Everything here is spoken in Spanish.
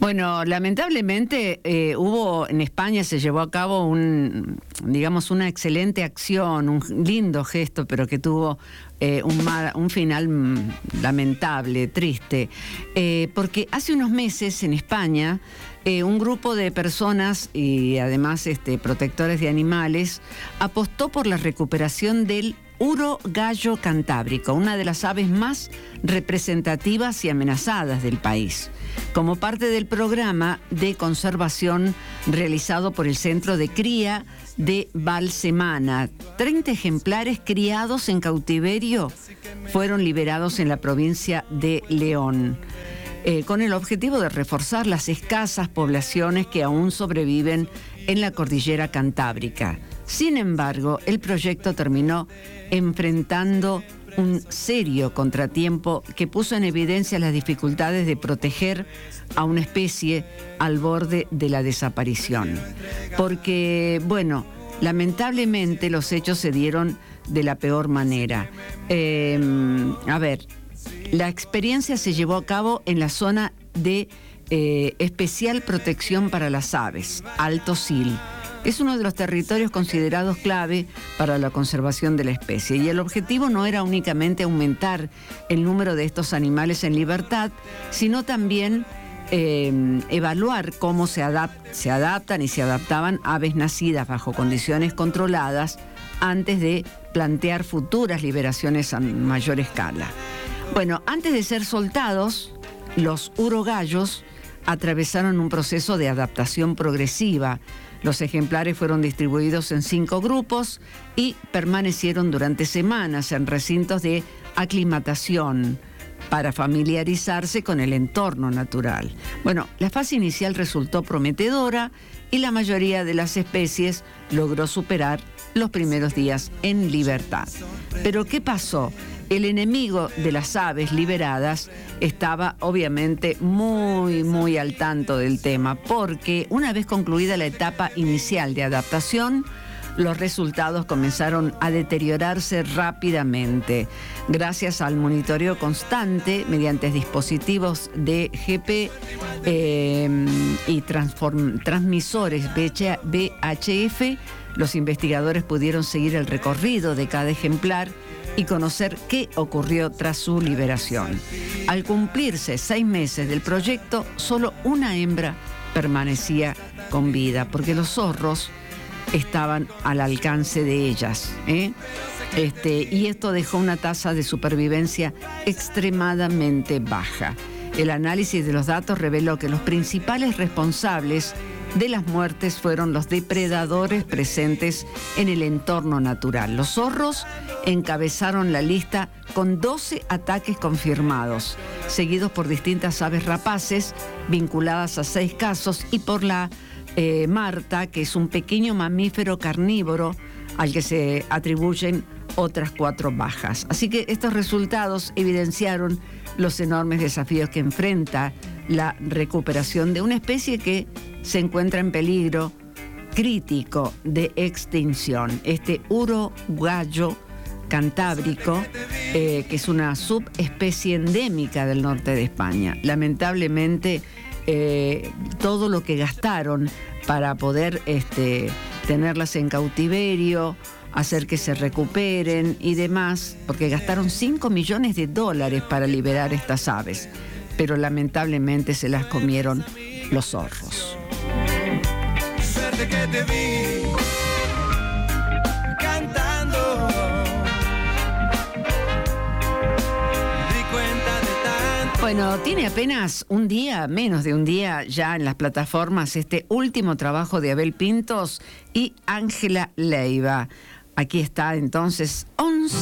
Bueno, lamentablemente hubo en España, se llevó a cabo una excelente acción, un lindo gesto, pero que tuvo un final lamentable, triste, porque hace unos meses en España un grupo de personas y además protectores de animales apostó por la recuperación del urogallo cantábrico, una de las aves más representativas y amenazadas del país, como parte del programa de conservación realizado por el Centro de Cría de Valsemana. 30 ejemplares criados en cautiverio fueron liberados en la provincia de León, con el objetivo de reforzar las escasas poblaciones que aún sobreviven en la cordillera cantábrica. Sin embargo, el proyecto terminó enfrentando un serio contratiempo que puso en evidencia las dificultades de proteger a una especie al borde de la desaparición. Porque, lamentablemente los hechos se dieron de la peor manera. La experiencia se llevó a cabo en la zona de especial protección para las aves, Alto Sil. Es uno de los territorios considerados clave para la conservación de la especie, y el objetivo no era únicamente aumentar el número de estos animales en libertad, sino también evaluar cómo se adaptan y se adaptaban aves nacidas bajo condiciones controladas antes de plantear futuras liberaciones a mayor escala. Antes de ser soltados, los urogallos atravesaron un proceso de adaptación progresiva. Los ejemplares fueron distribuidos en 5 grupos y permanecieron durante semanas en recintos de aclimatación para familiarizarse con el entorno natural. La fase inicial resultó prometedora y la mayoría de las especies logró superar los primeros días en libertad. Pero ¿qué pasó? El enemigo de las aves liberadas estaba obviamente muy al tanto del tema, porque una vez concluida la etapa inicial de adaptación, los resultados comenzaron a deteriorarse rápidamente. Gracias al monitoreo constante mediante dispositivos de GP y transmisores VHF, los investigadores pudieron seguir el recorrido de cada ejemplar y conocer qué ocurrió tras su liberación. Al cumplirse 6 meses del proyecto, solo una hembra permanecía con vida, porque los zorros estaban al alcance de ellas, y esto dejó una tasa de supervivencia extremadamente baja. El análisis de los datos reveló que los principales responsables de las muertes fueron los depredadores presentes en el entorno natural. Los zorros encabezaron la lista con 12 ataques confirmados, seguidos por distintas aves rapaces vinculadas a 6 casos y por la marta, que es un pequeño mamífero carnívoro al que se atribuyen otras 4 bajas. Así que estos resultados evidenciaron los enormes desafíos que enfrenta la recuperación de una especie que se encuentra en peligro crítico de extinción. Este urogallo cantábrico, que es una subespecie endémica del norte de España. Lamentablemente, todo lo que gastaron para poder tenerlas en cautiverio, hacer que se recuperen y demás, porque gastaron $5 millones para liberar estas aves, pero lamentablemente se las comieron los zorros. Suerte que te vi cantando, di cuenta de tanto. Tiene apenas un día, menos de un día ya en las plataformas, este último trabajo de Abel Pintos y Ángela Leiva. Aquí está entonces 11